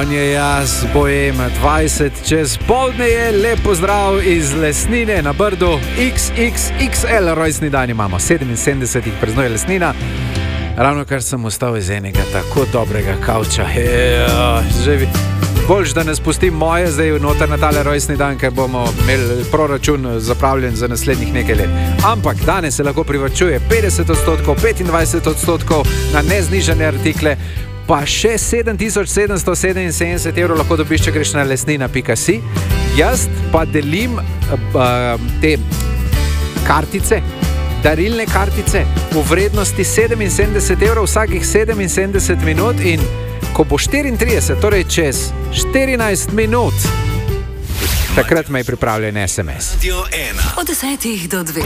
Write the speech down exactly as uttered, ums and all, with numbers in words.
On je jaz, Bojem, dvajset čez poldne je, lep pozdrav iz Lesnine na Brdu, iks iks iks el rojstni dan imamo, sedeminsedemdeset jih praznuje Lesnina. Ravno kar sem ustal iz enega tako dobrega kavča, Ejo, že vi. Boljš, da ne spustim moje zdaj noter na tale rojstni dan, ker bomo imeli proračun zapravljen za naslednjih nekaj let. Ampak danes se lahko privarčuje petdeset odstotkov, petindvajset odstotkov na neznižane artikle, pa še sedem tisoč sedemsto sedeminsedemdeset evrov lahko dobiš, če greš na lesnina pika si. Jaz pa delim uh, te kartice, darilne kartice v vrednosti sedeminsedemdeset evrov vsakih sedeminsedemdeset minut in ko bo štiriintrideset, torej čez štirinajst minut, takrat me je pripravljen es em es. Od desetih do dveh.